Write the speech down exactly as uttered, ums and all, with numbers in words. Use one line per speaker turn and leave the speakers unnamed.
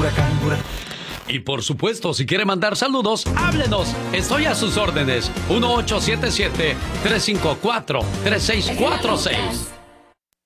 huracán, huracán.
Y por supuesto, si quiere mandar saludos, háblenos. Estoy a sus órdenes. uno ocho siete siete, tres cinco cuatro, tres seis cuatro seis.